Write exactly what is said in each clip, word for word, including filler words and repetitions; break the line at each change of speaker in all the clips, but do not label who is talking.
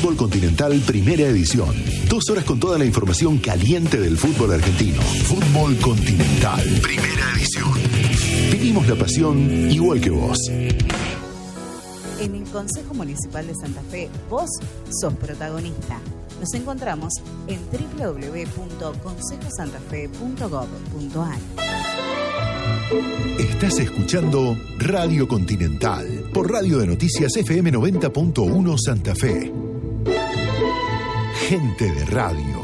Fútbol Continental Primera Edición. Dos horas con toda la información caliente del fútbol argentino. Fútbol Continental Primera Edición. Vivimos la pasión igual que vos.
En el Consejo Municipal de Santa Fe, vos sos protagonista. Nos encontramos en doble u doble u doble u punto consejo santa fe punto gob punto a r.
Estás escuchando Radio Continental por Radio de Noticias F M noventa punto uno Santa Fe. Gente de radio.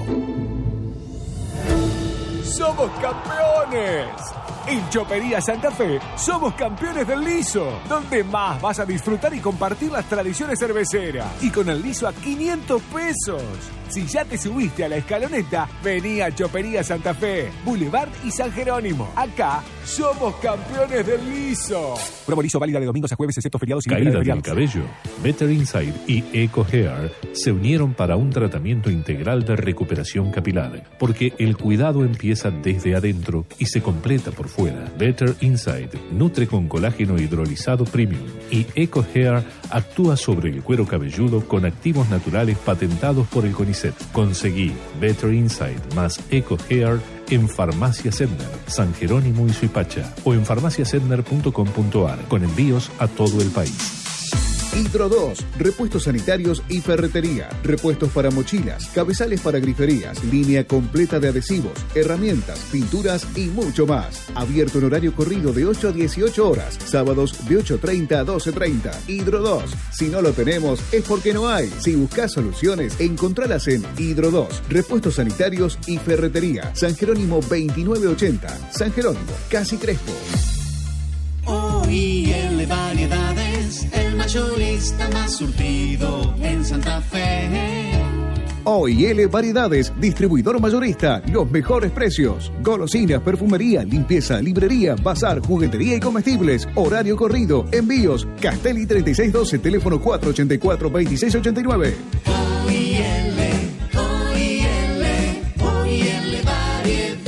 ¡Somos campeones! En Chopería Santa Fe somos campeones del liso, donde más vas a disfrutar y compartir las tradiciones cerveceras. Y con el liso a quinientos pesos. Si ya te subiste a la escaloneta, vení a Chopería Santa Fe, Boulevard y San Jerónimo. Acá somos campeones del liso. Promo liso válida de domingos a jueves, excepto feriados y
caída del cabello. Better Inside y Eco Hair se unieron para un tratamiento integral de recuperación capilar, porque el cuidado empieza desde adentro y se completa por fuera. Better Inside nutre con colágeno hidrolizado premium y Eco Hair actúa sobre el cuero cabelludo con activos naturales patentados por el CONICET. Conseguí Better Inside más Eco Hair en Farmacia Sedner, San Jerónimo y Suipacha, o en farmacia sedner punto com punto a r, con envíos a todo el país.
Hidro dos, repuestos sanitarios y ferretería, repuestos para mochilas, cabezales para griferías, línea completa de adhesivos, herramientas, pinturas y mucho más. Abierto en horario corrido de ocho a dieciocho horas, sábados de ocho treinta a doce treinta. Hidro dos, si no lo tenemos es porque no hay. Si buscas soluciones, encontralas en Hidro dos, repuestos sanitarios y ferretería. San Jerónimo veintinueve ochenta, San Jerónimo, Casi Crespo.
O I L Variedades, el mayorista más surtido en Santa Fe.
O I L Variedades, distribuidor mayorista, los mejores precios. Golosinas, perfumería, limpieza, librería, bazar, juguetería y comestibles. Horario corrido, envíos. Castelli treinta y seis doce, teléfono cuatro ochenta y cuatro, veintiséis ochenta y nueve.
O I L, O I L, O I L Variedades.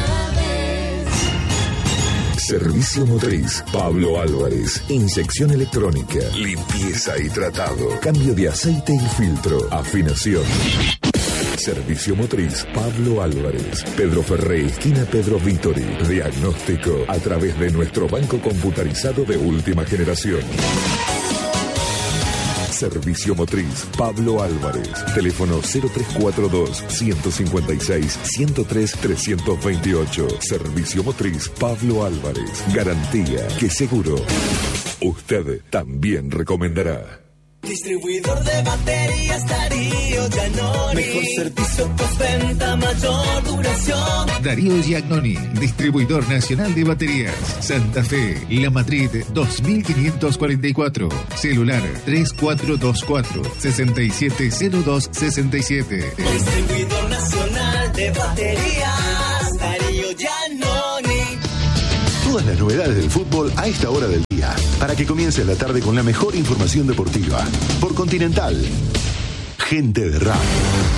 Servicio motriz Pablo Álvarez. Inyección electrónica, limpieza y tratado, cambio de aceite y filtro, afinación. Servicio motriz Pablo Álvarez. Pedro Ferré, esquina Pedro Vítori. Diagnóstico a través de nuestro banco computarizado de última generación. Servicio motriz Pablo Álvarez. Teléfono cero tres cuatro dos, uno cinco seis, uno cero tres, tres dos ocho. Servicio motriz Pablo Álvarez. Garantía que seguro usted también recomendará.
Distribuidor de baterías Darío Giannoni. Mejor servicio, postventa, mayor duración.
Darío Giannoni, distribuidor nacional de baterías. Santa Fe, La Madrid dos mil quinientos cuarenta y cuatro. Celular tres cuatro dos cuatro, seis siete cero dos seis siete.
Distribuidor nacional de baterías Darío Giannoni.
Todas las novedades del fútbol a esta hora del día, para que comience la tarde con la mejor información deportiva. Por Continental, gente de radio.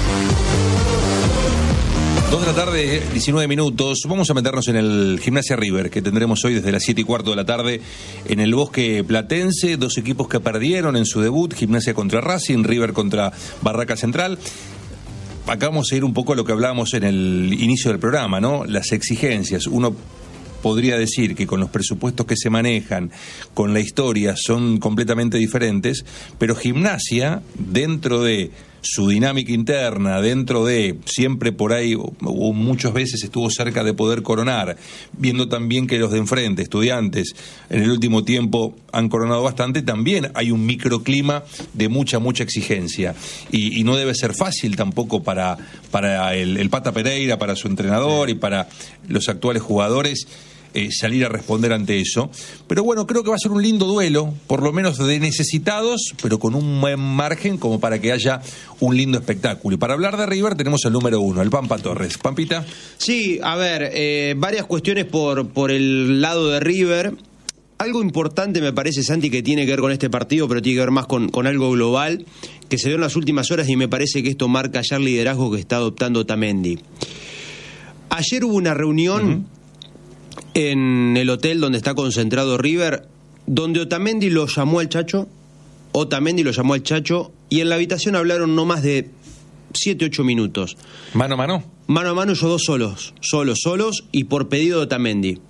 Dos de la tarde, diecinueve minutos. Vamos a meternos en el Gimnasia River, que tendremos hoy desde las siete y cuarto de la tarde en el Bosque Platense. Dos equipos que perdieron en su debut, Gimnasia contra Racing, River contra Barraca Central. Acá vamos a ir un poco a lo que hablábamos en el inicio del programa, ¿no? Las exigencias. Uno podría decir que con los presupuestos que se manejan, con la historia, son completamente diferentes, pero Gimnasia, dentro de su dinámica interna, dentro de siempre por ahí, o, o muchas veces estuvo cerca de poder coronar, viendo también que los de enfrente, Estudiantes, en el último tiempo han coronado bastante, también hay un microclima de mucha, mucha exigencia, y, y no debe ser fácil tampoco para, para el, el Pata Pereira, para su entrenador y para los actuales jugadores, Eh, salir a responder ante eso. Pero bueno, creo que va a ser un lindo duelo, por lo menos de necesitados, pero con un buen margen como para que haya un lindo espectáculo. Y para hablar de River tenemos el número uno, el Pampa Torres. Pampita.
Sí, a ver, eh, varias cuestiones por, por el lado de River. Algo importante me parece, Santi, que tiene que ver con este partido, pero tiene que ver más con, con algo global, que se dio en las últimas horas, y me parece que esto marca ya el liderazgo que está adoptando Otamendi. Ayer hubo una reunión uh-huh. en el hotel donde está concentrado River, donde Otamendi lo llamó al Chacho Otamendi lo llamó al Chacho y en la habitación hablaron no más de siete ocho minutos.
¿Mano a mano?
Mano a mano, ellos dos solos, solos, solos y por pedido de Otamendi.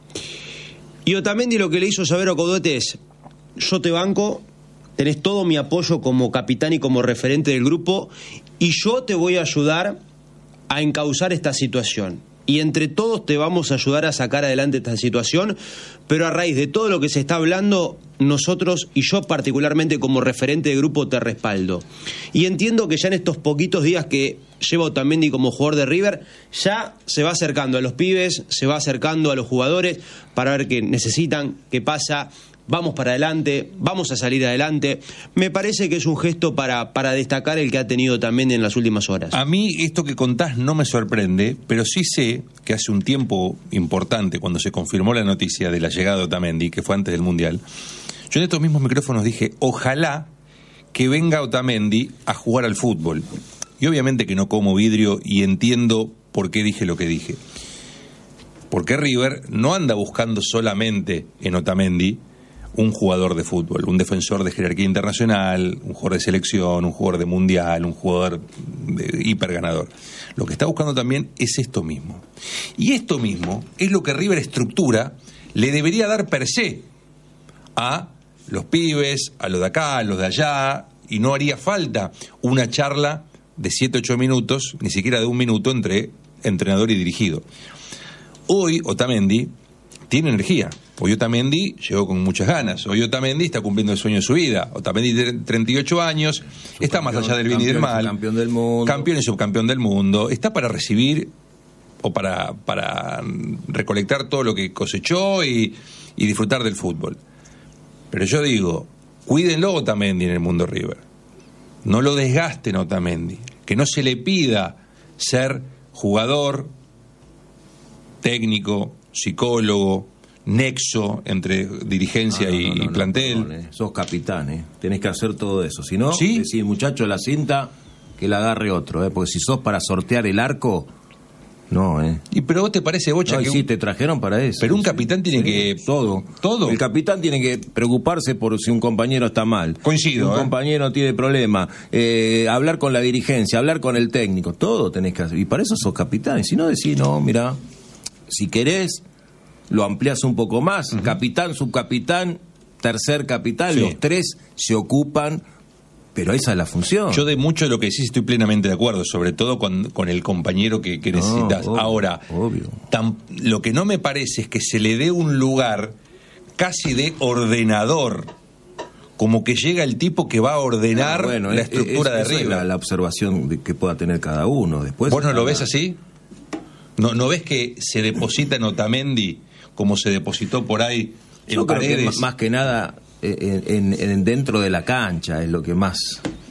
Y Otamendi lo que le hizo saber a Coudet es: yo te banco, tenés todo mi apoyo como capitán y como referente del grupo, y yo te voy a ayudar a encauzar esta situación. Y entre todos te vamos a ayudar a sacar adelante esta situación, pero a raíz de todo lo que se está hablando, nosotros y yo particularmente como referente del grupo te respaldo. Y entiendo que ya en estos poquitos días que lleva Otamendi como jugador de River, ya se va acercando a los pibes, se va acercando a los jugadores para ver qué necesitan, qué pasa. Vamos para adelante, vamos a salir adelante. Me parece que es un gesto para, para destacar el que ha tenido también en las últimas horas.
A mí esto que contás no me sorprende, pero sí sé que hace un tiempo importante, cuando se confirmó la noticia de la llegada de Otamendi, que fue antes del Mundial, yo en estos mismos micrófonos dije, ojalá que venga Otamendi a jugar al fútbol. Y obviamente que no como vidrio y entiendo por qué dije lo que dije. Porque River no anda buscando solamente en Otamendi un jugador de fútbol, un defensor de jerarquía internacional, un jugador de selección, un jugador de mundial, un jugador de hiper ganador. Lo que está buscando también es esto mismo. Y esto mismo es lo que River estructura le debería dar per se a los pibes, a los de acá, a los de allá, y no haría falta una charla de siete ocho minutos, ni siquiera de un minuto, entre entrenador y dirigido. Hoy Otamendi tiene energía. Hoy Otamendi llegó con muchas ganas. Hoy Otamendi está cumpliendo el sueño de su vida. Otamendi tiene treinta y ocho años, está más allá del bien y del mal.
Campeón del mundo.
Campeón y subcampeón del mundo. Está para recibir o para, para recolectar todo lo que cosechó y, y disfrutar del fútbol. Pero yo digo, cuídenlo Otamendi en el mundo River. No lo desgasten Otamendi. Que no se le pida ser jugador, técnico, psicólogo, nexo entre dirigencia no, no, no, y, no, y plantel.
No, no, eh. Sos capitán, ¿eh? Tenés que hacer todo eso. Si no,
¿sí?
Decís, muchacho, la cinta, que la agarre otro, ¿eh? Porque si sos para sortear el arco, no, ¿eh?
¿Y pero vos te parece, Bocha,
no,
que
sí,
un...
te trajeron para eso?
Pero un
sí,
capitán tiene
sí,
que...
Todo.
Todo.
El capitán tiene que preocuparse por si un compañero está mal.
Coincido,
si un
¿eh?
compañero tiene problema. Eh, hablar con la dirigencia, hablar con el técnico. Todo tenés que hacer. Y para eso sos capitán. Y si no, decís, no, mira, si querés, lo ampliás un poco más. Uh-huh. Capitán, subcapitán, tercer capitán, sí. Los tres se ocupan, pero esa es la función.
Yo de mucho de lo que decís estoy plenamente de acuerdo, sobre todo con, con el compañero que, que necesitas.
No, obvio,
Ahora,
obvio.
Tan, lo que no me parece es que se le dé un lugar casi de ordenador, como que llega el tipo que va a ordenar
no, bueno,
la
es,
estructura
es,
de River.
La, la observación de que pueda tener cada uno. Después,
¿vos no lo
cada...
ves así? ¿No, ¿No ves que se deposita en Otamendi como se depositó por ahí en
Yo creo
Paredes?
que más que nada en, en, en dentro de la cancha es lo que más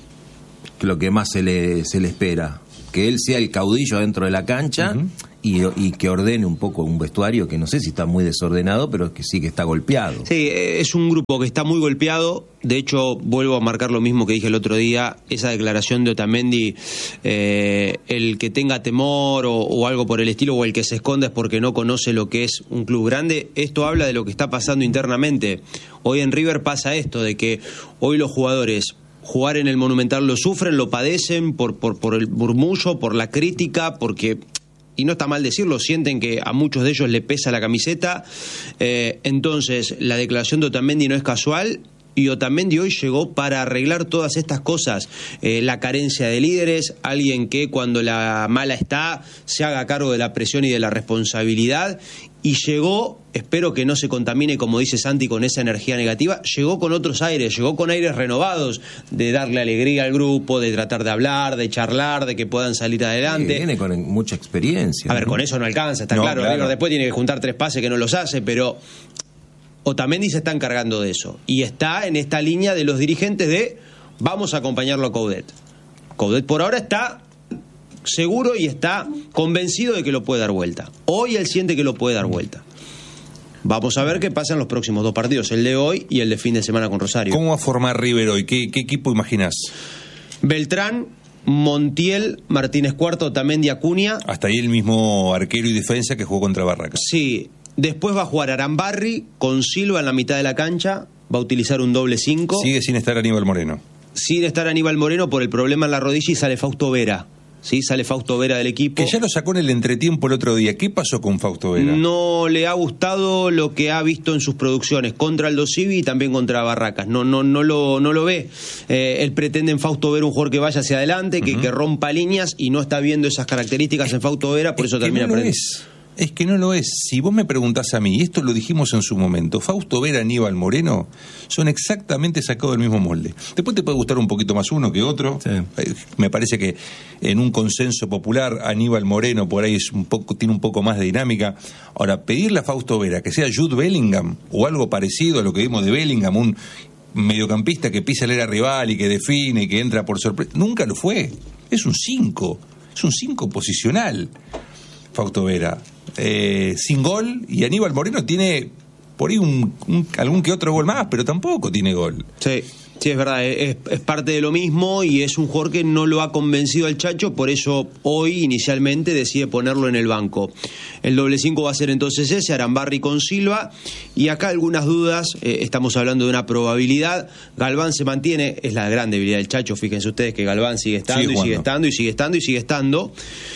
lo que más se le se le espera, que él sea el caudillo dentro de la cancha. Uh-huh. y, y que ordene un poco un vestuario que no sé si está muy desordenado, pero que sí que está golpeado.
Sí, es un grupo que está muy golpeado. De hecho, vuelvo a marcar lo mismo que dije el otro día, esa declaración de Otamendi, eh, el que tenga temor o, o algo por el estilo, o el que se esconda es porque no conoce lo que es un club grande. Esto habla de lo que está pasando internamente. Hoy en River pasa esto, de que hoy los jugadores jugar en el Monumental lo sufren, lo padecen por, por, por el murmullo, por la crítica, porque... y no está mal decirlo, sienten que a muchos de ellos le pesa la camiseta. Eh, entonces, la declaración de Otamendi no es casual, y Otamendi hoy llegó para arreglar todas estas cosas. Eh, la carencia de líderes, alguien que cuando la mala está se haga cargo de la presión y de la responsabilidad, y llegó, espero que no se contamine, como dice Santi, con esa energía negativa, llegó con otros aires, llegó con aires renovados, de darle alegría al grupo, de tratar de hablar, de charlar, de que puedan salir adelante.
Sí, viene con mucha experiencia.
A ver,
¿no?
con eso no alcanza, está
no,
claro,
claro.
River después tiene que juntar tres pases que no los hace, pero Otamendi se está encargando de eso, y está en esta línea de los dirigentes de vamos a acompañarlo a Coudet. Coudet por ahora está seguro y está convencido de que lo puede dar vuelta. Hoy él siente que lo puede dar vuelta. Vamos a ver qué pasa en los próximos dos partidos, el de hoy y el de fin de semana con Rosario.
¿Cómo va a formar River hoy? ¿Qué, qué equipo imaginás?
Beltrán, Montiel, Martínez Cuarto, Otamendi, Acuña.
Hasta ahí el mismo arquero y defensa que jugó contra Barracas.
Sí, después va a jugar Arambarri con Silva en la mitad de la cancha, va a utilizar un doble cinco.
Sigue sin estar Aníbal Moreno.
Sin estar Aníbal Moreno por el problema en la rodilla y sale Fausto Vera. Sí, sale Fausto Vera del equipo.
Que ya lo sacó en el entretiempo el otro día. ¿Qué pasó con Fausto Vera?
No le ha gustado lo que ha visto en sus producciones contra Aldo Civi y también contra Barracas. No, no, no lo, no lo ve. Eh, él pretende en Fausto Vera un jugador que vaya hacia adelante, que, uh-huh. que rompa líneas, y no está viendo esas características en Fausto Vera, por
es
eso termina
no
perdiendo.
Es que no lo es. Si vos me preguntás a mí, y esto lo dijimos en su momento, Fausto Vera, Aníbal Moreno son exactamente sacados del mismo molde. Después te puede gustar un poquito más uno que otro. Sí. Eh, me parece que en un consenso popular Aníbal Moreno por ahí es un poco, tiene un poco más de dinámica. Ahora, pedirle a Fausto Vera que sea Jude Bellingham o algo parecido a lo que vimos de Bellingham, un mediocampista que pisa el área rival y que define y que entra por sorpresa, nunca lo fue. Es un cinco, es un cinco posicional Fausto Vera. Eh, sin gol, y Aníbal Moreno tiene por ahí un, un, algún que otro gol más, pero tampoco tiene gol.
Sí, sí, es verdad, es, es parte de lo mismo y es un jugador que no lo ha convencido al Chacho, por eso hoy inicialmente decide ponerlo en el banco. El doble cinco va a ser entonces ese, Arambarri con Silva, y acá algunas dudas, eh, estamos hablando de una probabilidad. Galván se mantiene, es la gran debilidad del Chacho, fíjense ustedes que Galván sigue estando, y sigue estando, y sigue estando, y sigue estando.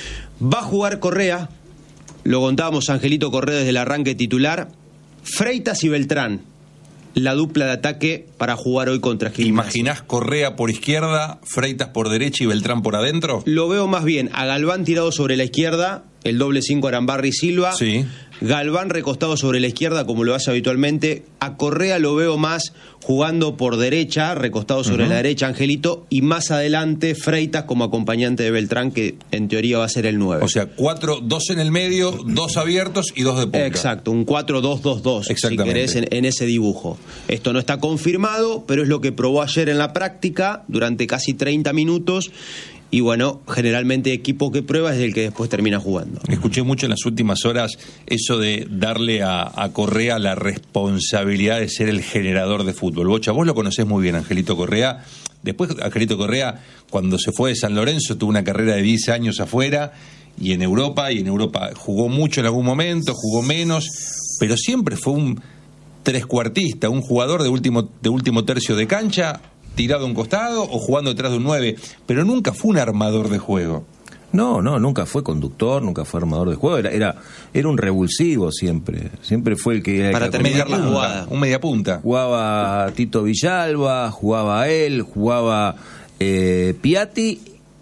Va a jugar Correa. Lo contábamos, Angelito Correa desde el arranque titular. Freitas y Beltrán, la dupla de ataque para jugar hoy contra Gimnasia.
¿Imaginás Correa por izquierda, Freitas por derecha y Beltrán por adentro?
Lo veo más bien a Galván tirado sobre la izquierda, el doble cinco Arambarri Silva.
Sí.
Galván recostado sobre la izquierda, como lo hace habitualmente. A Correa lo veo más jugando por derecha, recostado sobre uh-huh. la derecha, Angelito, y más adelante Freitas como acompañante de Beltrán, que en teoría va a ser el nueve.
O sea, cuatro, dos en el medio, dos abiertos y dos de punta.
Exacto, un cuatro dos dos dos, si querés, en, en ese dibujo. Esto no está confirmado, pero es lo que probó ayer en la práctica durante casi treinta minutos. Y bueno, generalmente equipo que prueba es el que después termina jugando.
Escuché mucho en las últimas horas eso de darle a, a Correa la responsabilidad de ser el generador de fútbol. Bocha, vos lo conocés muy bien, Angelito Correa. Después, Angelito Correa, cuando se fue de San Lorenzo, tuvo una carrera de diez años afuera y en Europa, y en Europa jugó mucho en algún momento, jugó menos, pero siempre fue un trescuartista, un jugador de último, de último tercio de cancha, tirado a un costado o jugando detrás de un nueve, pero nunca fue un armador de juego.
No, no, nunca fue conductor, nunca fue armador de juego, era era, era un revulsivo siempre, siempre fue el que...
Para terminar la jugada, un mediapunta.
Jugaba Tito Villalba, jugaba él, jugaba eh, Piatti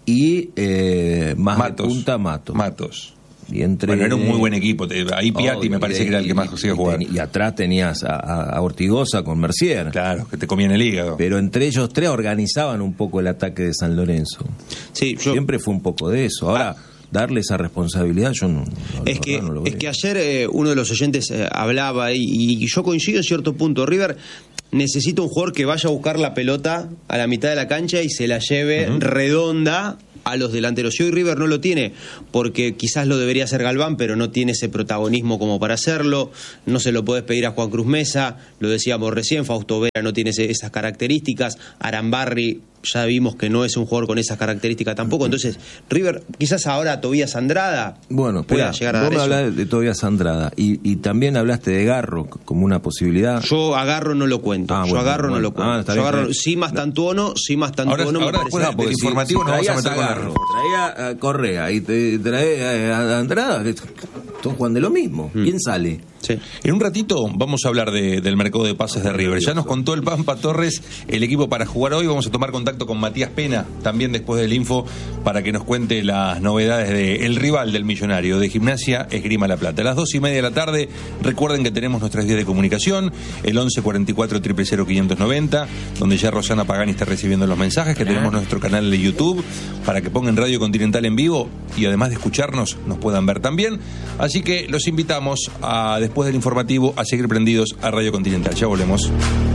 y eh, más
Matos.
de punta Matos.
Matos.
Y entre,
bueno, era un muy buen equipo. Ahí Piatti oh, me parece y, que era el que más conseguía jugar.
Y atrás tenías a, a Ortigosa con Mercier.
Claro, que te comían el hígado.
Pero entre ellos tres organizaban un poco el ataque de San Lorenzo.
Sí, yo...
Siempre fue un poco de eso. Ahora, ah. darle esa responsabilidad, yo no, no,
es
no,
que,
no lo
veo. Es que ayer eh, uno de los oyentes eh, hablaba, y, y yo coincido en cierto punto. River necesita un jugador que vaya a buscar la pelota a la mitad de la cancha y se la lleve uh-huh. redonda a los delanteros. Y hoy River no lo tiene, porque quizás lo debería hacer Galván, pero no tiene ese protagonismo como para hacerlo. No se lo podés pedir a Juan Cruz Mesa, lo decíamos recién, Fausto Vera no tiene esas características, Arambarri ya vimos que no es un jugador con esas características tampoco. Entonces, River, quizás ahora Tobías Andrada
bueno, pueda llegar a dar eso. Vos me hablás de Tobías Andrada y, y también hablaste de Garro como una posibilidad.
Yo a Garro no lo cuento. Ah, yo bueno, a Garro bueno. no lo cuento. Ah, yo agarro, sí más Tantuono, sí más Tantuono.
Ahora, ahora después del de informativo
si,
nos
si
vamos a meter
a Garro, traía a Correa y te trae a Andrada, todos juegan de lo mismo. Hmm. ¿Quién sale?
Sí. En un ratito vamos a hablar de, del mercado de pases de River. Ya nos contó el Pampa Torres el equipo para jugar hoy. Vamos a tomar contacto con Matías Pena, también después del info, para que nos cuente las novedades del rival del Millonario, de Gimnasia Esgrima La Plata. A las dos y media de la tarde, recuerden que tenemos nuestras vías de comunicación, el once cuarenta y cuatro, cero cero, quinientos noventa, donde ya Rosana Pagani está recibiendo los mensajes, que tenemos nuestro canal de YouTube, para que pongan Radio Continental en vivo y además de escucharnos, nos puedan ver también. Así que los invitamos a, después del informativo, a seguir prendidos a Radio Continental. Ya volvemos.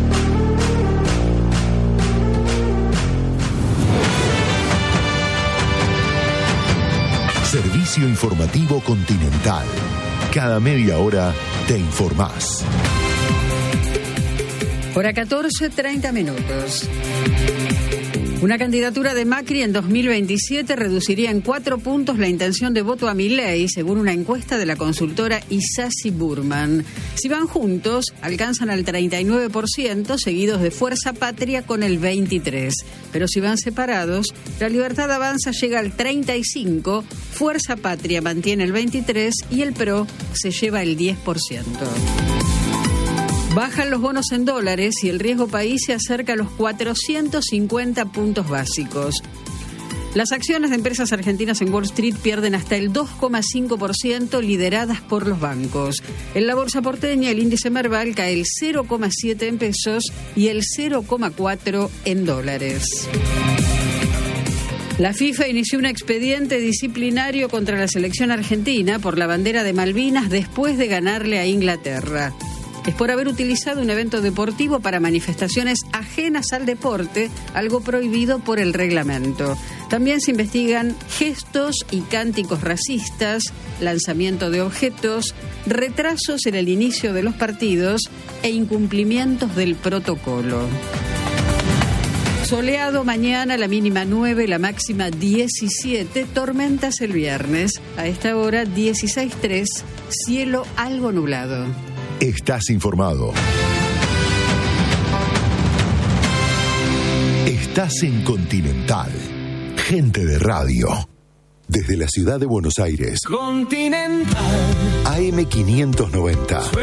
Servicio Informativo Continental. Cada media hora te informás.
Hora catorce, treinta minutos. Una candidatura de Macri en dos mil veintisiete reduciría en cuatro puntos la intención de voto a Milei, según una encuesta de la consultora Isasi Burman. Si van juntos, alcanzan al treinta y nueve por ciento, seguidos de Fuerza Patria con el veintitrés por ciento. Pero si van separados, La Libertad Avanza llega al treinta y cinco por ciento, Fuerza Patria mantiene el veintitrés por ciento y el P R O se lleva el diez por ciento. Bajan los bonos en dólares y el riesgo país se acerca a los cuatrocientos cincuenta puntos básicos. Las acciones de empresas argentinas en Wall Street pierden hasta el dos coma cinco por ciento, lideradas por los bancos. En la bolsa porteña, el índice Merval cae el cero coma siete en pesos y el cero coma cuatro en dólares. La FIFA inició un expediente disciplinario contra la selección argentina por la bandera de Malvinas después de ganarle a Inglaterra. Es por haber utilizado un evento deportivo para manifestaciones ajenas al deporte, algo prohibido por el reglamento. También se investigan gestos y cánticos racistas, lanzamiento de objetos, retrasos en el inicio de los partidos e incumplimientos del protocolo. Soleado mañana, la mínima nueve, la máxima diecisiete, tormentas el viernes. A esta hora dieciséis coma tres, cielo algo nublado.
Estás informado. Estás en Continental. Gente de radio. Desde la ciudad de Buenos Aires.
Continental.
A M quinientos noventa.